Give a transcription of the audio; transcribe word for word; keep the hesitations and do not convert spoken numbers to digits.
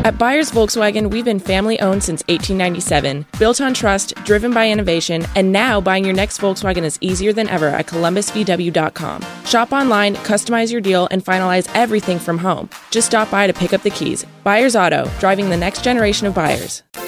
At Byers Volkswagen, we've been family-owned since eighteen ninety-seven, built on trust, driven by innovation, and now buying your next Volkswagen is easier than ever at columbus v w dot com. Shop online, customize your deal, and finalize everything from home. Just stop by to pick up the keys. Byers Auto, driving the next generation of buyers.